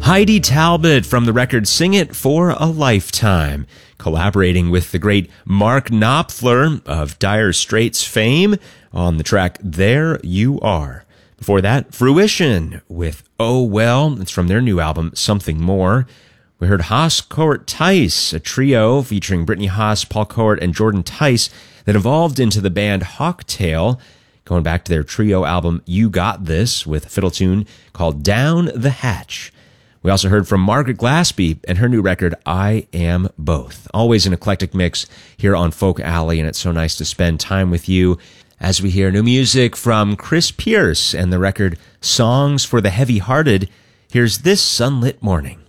Heidi Talbot from the record Sing It for a Lifetime, collaborating with the great Mark Knopfler of Dire Straits fame on the track There You Are. Before that, Fruition with Oh Well. It's from their new album, Something More. We heard Haas, Court, Tice, a trio featuring Brittany Haas, Paul Court, and Jordan Tice that evolved into the band Hawktail, going back to their trio album You Got This with a fiddle tune called Down the Hatch. We also heard from Margaret Glaspie and her new record, I Am Both. Always an eclectic mix here on Folk Alley, and it's so nice to spend time with you as we hear new music from Chris Pierce and the record Songs for the Heavy-Hearted. Here's This Sunlit Morning.